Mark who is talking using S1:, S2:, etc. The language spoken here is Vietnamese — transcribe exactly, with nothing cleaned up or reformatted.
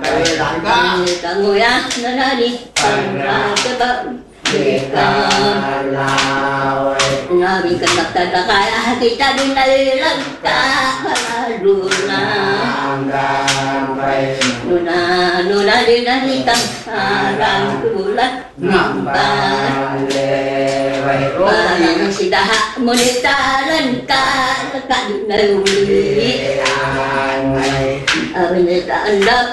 S1: ngồi ăn nó đi phần ra cái bận Nga bi kata kata kaya kita dinali langka luna luna luna dinali kan arang bulan nampak barang sidah monita langka langka dinali monita anda